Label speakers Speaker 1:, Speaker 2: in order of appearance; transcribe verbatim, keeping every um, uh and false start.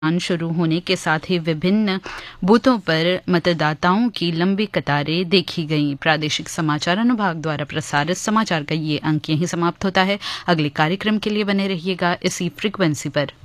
Speaker 1: मतदान शुरू होने के साथ ही विभिन्न बूथों पर मतदाताओं की लंबी कतारें देखी गईं। प्रादेशिक समाचार अनुभाग द्वारा प्रसारित समाचार का ये अंक यहीं समाप्त होता है। अगले कार्यक्रम के लिए बने रहिएगा इसी फ्रीक्वेंसी पर।